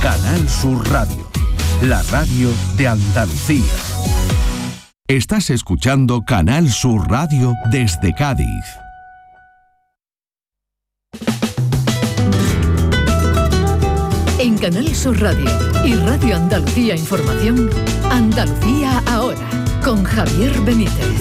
Canal Sur Radio, la radio de Andalucía. Estás escuchando Canal Sur Radio desde Cádiz. En Canal Sur Radio y Radio Andalucía Información, Andalucía Ahora, con Javier Benítez.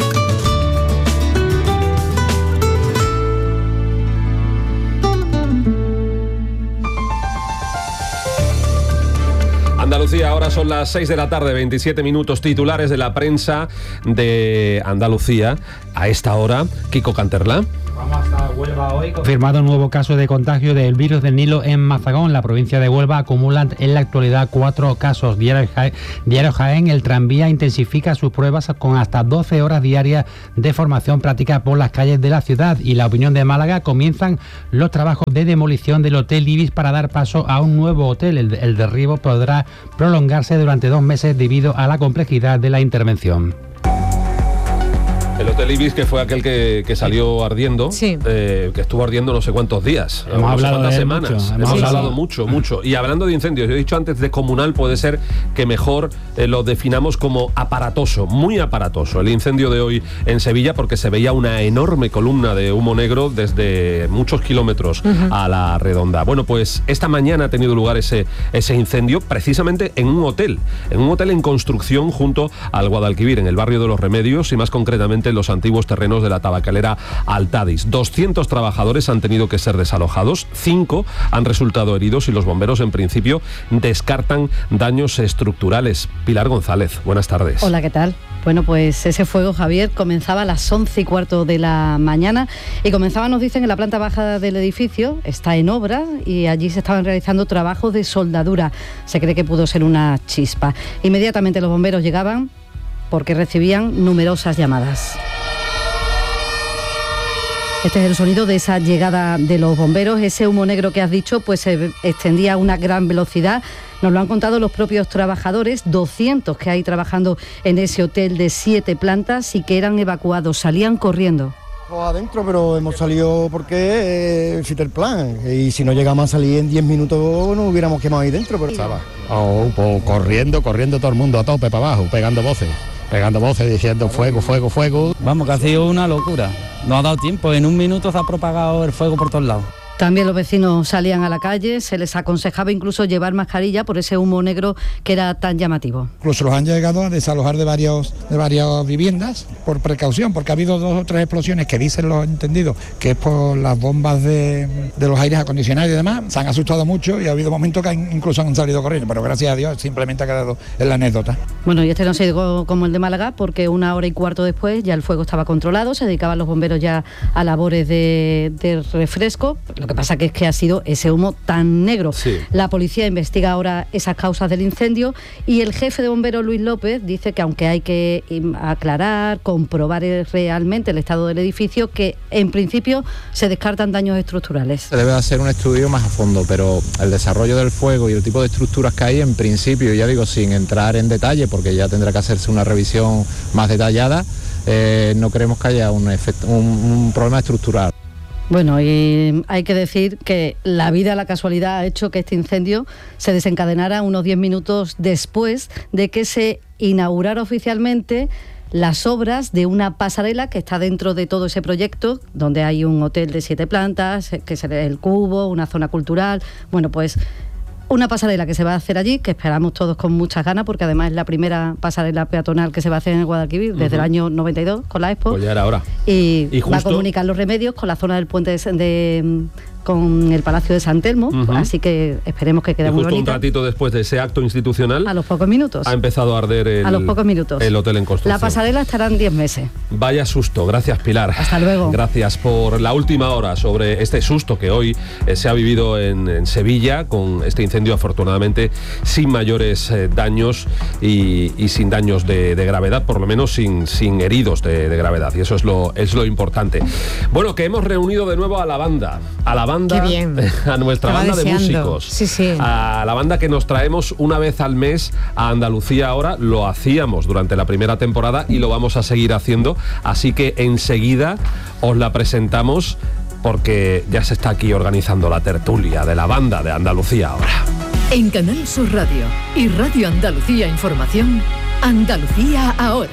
Andalucía, ahora son las 6 de la tarde, 27 minutos, titulares de la prensa de Andalucía. A esta hora, Kiko Canterla. Vamos hasta Huelva hoy. Confirmado un nuevo caso de contagio del virus del Nilo en Mazagón. La provincia de Huelva acumula en la actualidad 4 casos. Diario Jaén, el tranvía intensifica sus pruebas con hasta 12 horas diarias de formación práctica por las calles de la ciudad. Y La Opinión de Málaga, comienzan los trabajos de demolición del Hotel Ibis para dar paso a un nuevo hotel. El derribo podrá prolongarse durante 2 meses debido a la complejidad de la intervención. El Hotel Ibis, que fue aquel que salió ardiendo, sí. Que estuvo ardiendo no sé cuántos días, hemos hablado de semanas. Mucho. Hemos hablado mucho. Y hablando de incendios, yo he dicho antes descomunal, puede ser que mejor lo definamos como aparatoso, muy aparatoso. El incendio de hoy en Sevilla, porque se veía una enorme columna de humo negro desde muchos kilómetros a la redonda. Bueno, pues esta mañana ha tenido lugar ese incendio precisamente en un hotel en construcción junto al Guadalquivir, en el barrio de Los Remedios y más concretamente en los antiguos terrenos de la tabacalera Altadis. 200 trabajadores han tenido que ser desalojados, 5 han resultado heridos y los bomberos en principio descartan daños estructurales. Pilar González, buenas tardes. Hola, ¿qué tal? Bueno, pues ese fuego, Javier, comenzaba a las 11:15 de la mañana y comenzaba, nos dicen, en la planta baja del edificio. Está en obra y allí se estaban realizando trabajos de soldadura. Se cree que pudo ser una chispa. Inmediatamente los bomberos llegaban porque recibían numerosas llamadas. Este es el sonido de esa llegada de los bomberos. Ese humo negro que has dicho pues se extendía a una gran velocidad. Nos lo han contado los propios trabajadores, 200 que hay trabajando en ese hotel de 7 plantas y que eran evacuados, salían corriendo. Adentro, pero hemos salido porque existe el plan y si no llegamos a salir en 10 minutos no hubiéramos quemado ahí dentro. Pero... pues corriendo todo el mundo a tope para abajo, pegando voces diciendo fuego. Vamos, que ha sido una locura, no ha dado tiempo, en un minuto se ha propagado el fuego por todos lados. También los vecinos salían a la calle, se les aconsejaba incluso llevar mascarilla por ese humo negro que era tan llamativo. Incluso los han llegado a desalojar de varias viviendas por precaución, porque ha habido 2 o 3 explosiones que dicen los entendidos que es por las bombas de los aires acondicionados y demás. Se han asustado mucho y ha habido momentos que incluso han salido corriendo, pero gracias a Dios simplemente ha quedado en la anécdota. Bueno, y este no se llegó como el de Málaga, porque 1 hora y cuarto después ya el fuego estaba controlado, se dedicaban los bomberos ya a labores de refresco. Lo que pasa que es que ha sido ese humo tan negro. Sí. La policía investiga ahora esas causas del incendio y el jefe de bomberos, Luis López, dice que aunque hay que aclarar, comprobar realmente el estado del edificio, que en principio se descartan daños estructurales. Se debe hacer un estudio más a fondo, pero el desarrollo del fuego y el tipo de estructuras que hay, en principio, ya digo, sin entrar en detalle, porque ya tendrá que hacerse una revisión más detallada, no creemos que haya un problema estructural. Bueno, y hay que decir que la vida, la casualidad, ha hecho que este incendio se desencadenara unos 10 minutos después de que se inaugurara oficialmente las obras de una pasarela que está dentro de todo ese proyecto, donde hay un hotel de 7 plantas, que es el Cubo, una zona cultural. Bueno, pues una pasarela que se va a hacer allí, que esperamos todos con muchas ganas, porque además es la primera pasarela peatonal que se va a hacer en el Guadalquivir desde el año 92 con la Expo. Pues ya era hora. Y va a comunicar los Remedios con la zona del puente con el Palacio de San Telmo, así que esperemos que quede muy bonita. Un ratito después de ese acto institucional, a los pocos minutos, ha empezado a arder el hotel en construcción. La pasarela estará en 10 meses. Vaya susto, gracias Pilar. Hasta luego. Gracias por la última hora sobre este susto que hoy se ha vivido en Sevilla, con este incendio afortunadamente sin mayores daños y sin daños de gravedad, por lo menos sin heridos de gravedad, y eso es lo importante. Bueno, que hemos reunido de nuevo a la banda, Qué bien. a nuestra banda deseando. De músicos, sí. A la banda que nos traemos una vez al mes a Andalucía Ahora. Lo hacíamos durante la primera temporada y lo vamos a seguir haciendo, así que enseguida os la presentamos, porque ya se está aquí organizando la tertulia de la banda de Andalucía Ahora. En Canal Sur Radio y Radio Andalucía Información, Andalucía ahora.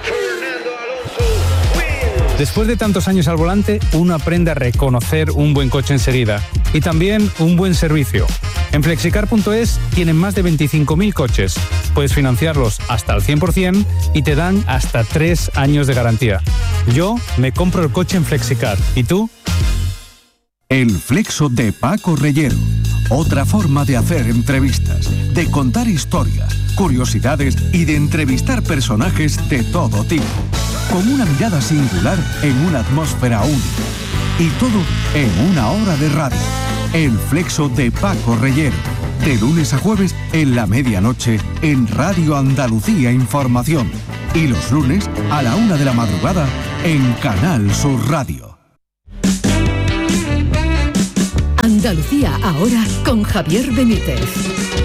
Después de tantos años al volante, uno aprende a reconocer un buen coche enseguida y también un buen servicio. En Flexicar.es tienen más de 25.000 coches. Puedes financiarlos hasta el 100% y te dan hasta 3 años de garantía. Yo me compro el coche en Flexicar. ¿Y tú? El Flexo de Paco Reyero. Otra forma de hacer entrevistas, de contar historias, curiosidades y de entrevistar personajes de todo tipo. Con una mirada singular en una atmósfera única. Y todo en 1 hora de radio. El Flexo de Paco Reyero. De lunes a jueves en la medianoche en Radio Andalucía Información. Y los lunes a la 1 de la madrugada en Canal Sur Radio. Andalucía ahora con Javier Benítez.